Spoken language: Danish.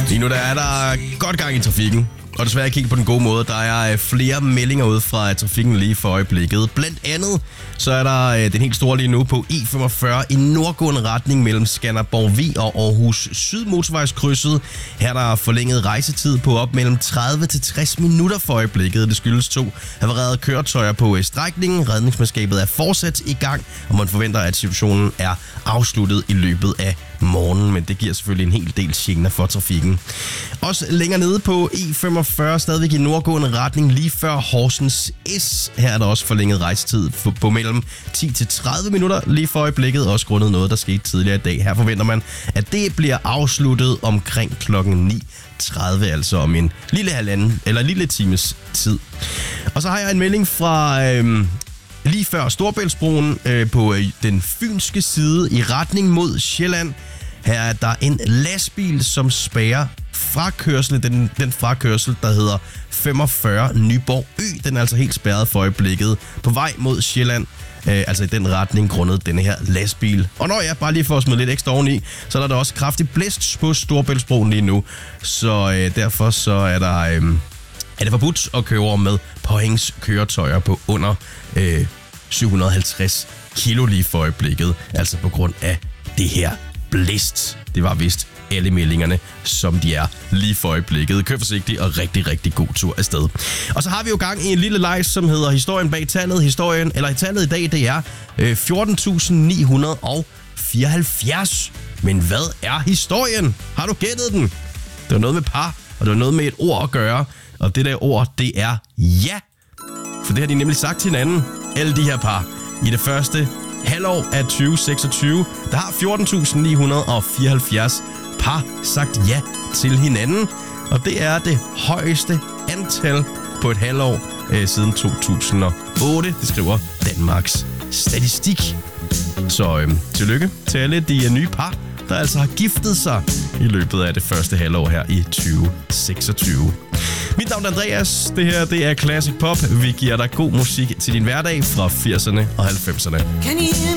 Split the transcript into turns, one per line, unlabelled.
Lige nu der er der godt gang i trafikken. Og desværre ikke helt på den gode måde. Der er flere meldinger ud fra trafikken lige for øjeblikket. Blandt andet så er der den helt store lige nu på E45 i nordgående retning mellem Skanderborg-Vig og Aarhus Sydmotorvejskrydset. Her er der forlænget rejsetid på op mellem 30 til 60 minutter for øjeblikket. Det skyldes 2 havarerede køretøjer på strækningen. Redningsmandskabet er fortsat i gang, og man forventer, at situationen er afsluttet i løbet af morgen, men det giver selvfølgelig en hel del gener for trafikken. Også længere nede på E45, stadigvæk i nordgående retning, lige før Horsens S. Her er der også forlænget rejsetid på mellem 10 til 30 minutter lige for øjeblikket, også grundet noget, der skete tidligere i dag. Her forventer man, at det bliver afsluttet omkring klokken 9:30, altså om en lille times tid. Og så har jeg en melding fra lige før Storebæltsbroen på den fynske side i retning mod Sjælland. Her er der en lastbil, som spærrer frakørsel, den frakørsel, der hedder 45 Nyborg Ø. Den er altså helt spærret for øjeblikket på vej mod Sjælland. Altså i den retning grundet denne her lastbil. Og når jeg bare lige får smidt lidt ekstra oveni, så er der også kraftig blæst på Storebæltsbroen lige nu. Så derfor så er det forbudt at køre over med påhængskøretøjer på under 750 kilo lige for øjeblikket. Altså på grund af det her blæst. Det var vist alle meldingerne, som de er lige for øjeblikket. Kør forsigtigt og rigtig, rigtig god tur afsted. Og så har vi jo gang i en lille leg, som hedder Historien bag tallet. Tallet i dag, det er 14.974. Men hvad er historien? Har du gættet den? Det var noget med par, og det var noget med et ord at gøre. Og det der ord, det er ja. For det har de nemlig sagt til hinanden, alle de her par. I det første halvår af 2026, der har 14.974 par sagt ja til hinanden. Og det er det højeste antal på et halvår siden 2008. Det skriver Danmarks Statistik. Så tillykke til alle de nye par, der altså har giftet sig i løbet af det første halvår her i 2026. Mit navn er Andreas. Det her, det er Classic Pop. Vi giver dig god musik til din hverdag fra 80'erne og 90'erne.